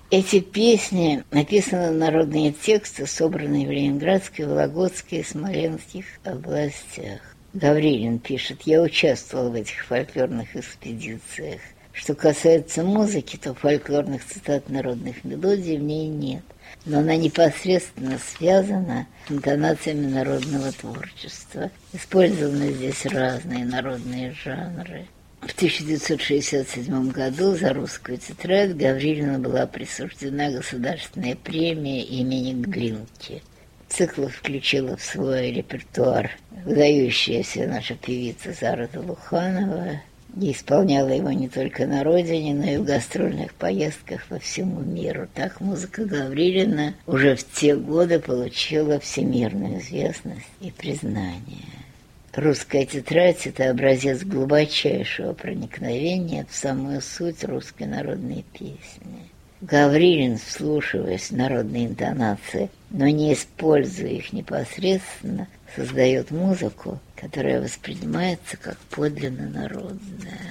Эти песни написаны народные тексты, собранные в Ленинградской, Вологодской и Смоленских областях. Гаврилин пишет: «Я участвовал в этих фольклорных экспедициях. Что касается музыки, то фольклорных цитат народных мелодий в ней нет, но она непосредственно связана с интонациями народного творчества. Использованы здесь разные народные жанры». В 1967 году за русскую тетрадь Гаврилину была присуждена государственная премия имени Глинки. Цикл включила в свой репертуар выдающаяся наша певица Зара Долуханова и исполняла его не только на родине, но и в гастрольных поездках по всему миру. Так музыка Гаврилина уже в те годы получила всемирную известность и признание. Русская тетрадь – это образец глубочайшего проникновения в самую суть русской народной песни. Гаврилин, вслушиваясь в народные интонации, но не используя их непосредственно, создает музыку, которая воспринимается как подлинно народная.